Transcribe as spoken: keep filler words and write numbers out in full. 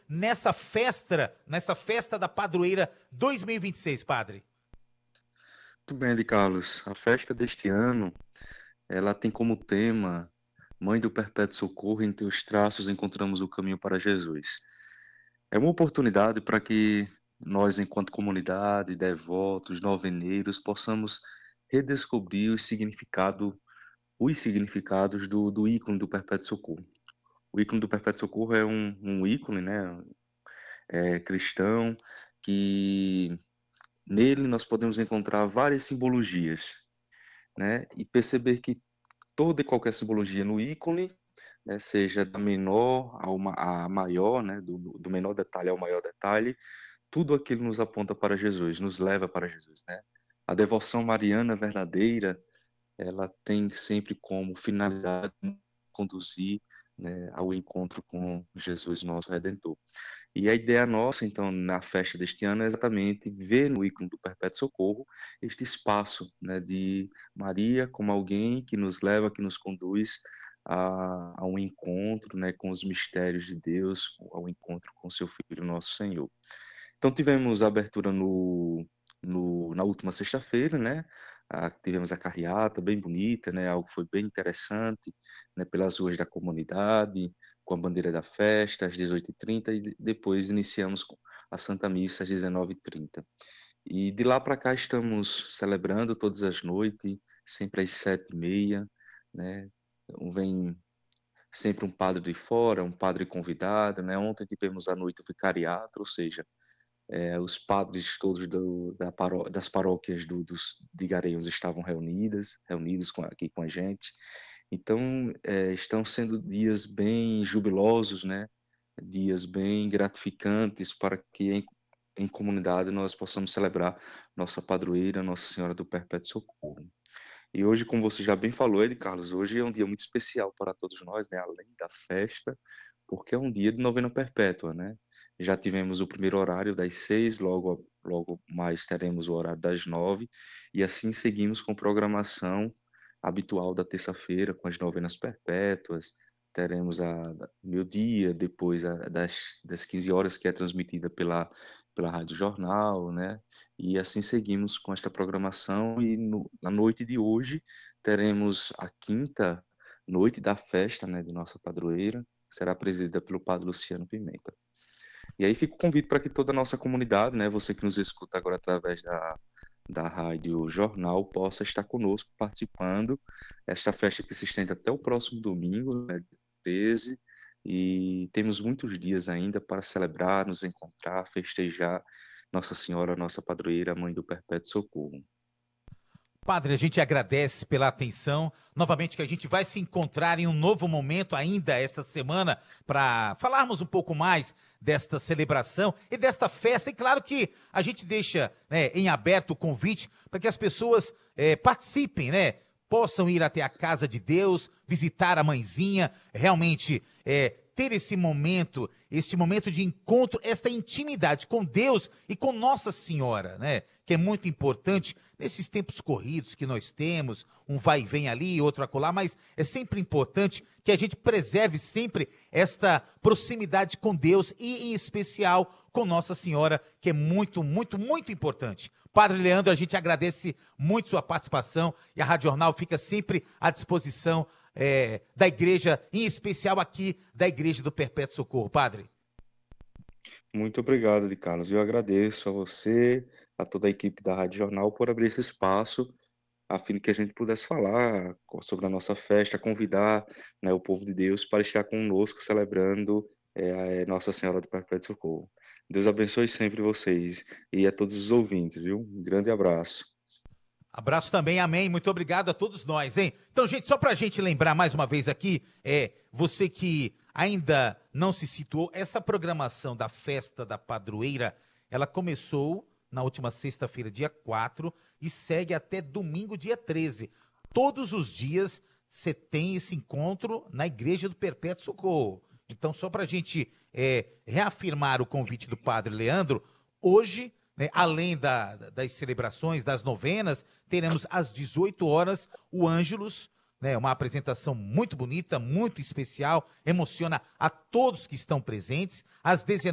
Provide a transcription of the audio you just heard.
nessa festa, nessa festa da padroeira dois mil e vinte e seis, padre? Muito bem, de Carlos. A festa deste ano, ela tem como tema Mãe do Perpétuo Socorro, em teus traços encontramos o caminho para Jesus. É uma oportunidade para que nós, enquanto comunidade, devotos, noveneiros, possamos redescobrir o significado, os significados do, do ícone do Perpétuo Socorro. O ícone do Perpétuo Socorro é um, um ícone, né, é, cristão, que nele nós podemos encontrar várias simbologias, né, e perceber que toda e qualquer simbologia no ícone, né, seja da menor ao ma à maior, né, do, do menor detalhe ao maior detalhe, tudo aquilo nos aponta para Jesus, nos leva para Jesus, né? A devoção mariana verdadeira, ela tem sempre como finalidade conduzir, né, ao encontro com Jesus, nosso Redentor. E a ideia nossa, então, na festa deste ano é exatamente ver no ícone do Perpétuo Socorro este espaço, né, de Maria como alguém que nos leva, que nos conduz a, a um encontro, né, com os mistérios de Deus, ao encontro com seu Filho, nosso Senhor. Então tivemos a abertura no, no- na última sexta-feira, né? Ah, tivemos a carreata bem bonita, né? Algo que foi bem interessante, né? Pelas ruas da comunidade, com a bandeira da festa às dezoito e trinta e de- depois iniciamos com a Santa Missa às dezenove e trinta. E de lá para cá estamos celebrando todas as noites, sempre às sete e meia, né? Então, vem sempre um padre de fora, um padre convidado, né? Ontem tivemos a noite do vicariato, ou seja, é, os padres todos do, da paró das paróquias do, dos, de Garanhuns estavam reunidas, reunidos com, aqui com a gente. Então, é, estão sendo dias bem jubilosos, né? Dias bem gratificantes para que em, em comunidade nós possamos celebrar nossa padroeira, Nossa Senhora do Perpétuo Socorro. E hoje, como você já bem falou, Ed Carlos, hoje é um dia muito especial para todos nós, né? Além da festa, porque é um dia de novena perpétua, né? Já tivemos o primeiro horário das seis, logo, logo mais teremos o horário das nove, e assim seguimos com programação habitual da terça-feira, com as novenas perpétuas. Teremos a meio-dia, depois a, das, das quinze horas, que é transmitida pela, pela Rádio Jornal, né? E assim seguimos com esta programação. E no, na noite de hoje teremos a quinta noite da festa, né, de nossa padroeira, que será presidida pelo Padre Luciano Pimenta. E aí fica o convite para que toda a nossa comunidade, né, você que nos escuta agora através da, da Rádio Jornal, possa estar conosco participando. Esta festa que se estende até o próximo domingo, né, treze, e temos muitos dias ainda para celebrar, nos encontrar, festejar Nossa Senhora, nossa padroeira, Mãe do Perpétuo Socorro. Padre, a gente agradece pela atenção. Novamente, que a gente vai se encontrar em um novo momento ainda esta semana para falarmos um pouco mais desta celebração e desta festa. E claro que a gente deixa, né, em aberto o convite para que as pessoas eh, participem, né? Possam ir até a casa de Deus, visitar a mãezinha, realmente eh, ter esse momento, esse momento de encontro, esta intimidade com Deus e com Nossa Senhora, né? Que é muito importante nesses tempos corridos que nós temos, um vai e vem ali, outro acolá, mas é sempre importante que a gente preserve sempre esta proximidade com Deus e, em especial, com Nossa Senhora, que é muito, muito, muito importante. Padre Leandro, a gente agradece muito sua participação e a Rádio Jornal fica sempre à disposição é, da igreja, em especial aqui da Igreja do Perpétuo Socorro. Padre. Muito obrigado, de Carlos. Eu agradeço a você, a toda a equipe da Rádio Jornal por abrir esse espaço a fim de que a gente pudesse falar sobre a nossa festa, convidar, né, o povo de Deus para estar conosco celebrando é, a Nossa Senhora do Perpétuo Socorro. Deus abençoe sempre vocês e a todos os ouvintes, viu? Um grande abraço. Abraço também, amém. Muito obrigado a todos nós, hein? Então, gente, só pra gente lembrar mais uma vez aqui, é, você que ainda não se situou, essa programação da festa da padroeira, ela começou na última sexta-feira, dia quatro, e segue até domingo, dia treze. Todos os dias você tem esse encontro na Igreja do Perpétuo Socorro. Então, só pra gente é, reafirmar o convite do Padre Leandro, hoje, né, além da- das celebrações, das novenas, teremos às dezoito horas o Ângelus, né, uma apresentação muito bonita, muito especial, emociona a todos que estão presentes. Às dezenove